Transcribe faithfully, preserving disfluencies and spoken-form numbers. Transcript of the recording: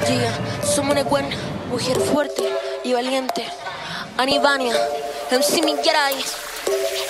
Yeah, somos una buena mujer fuerte y valiente. Anivania, M C Miguel.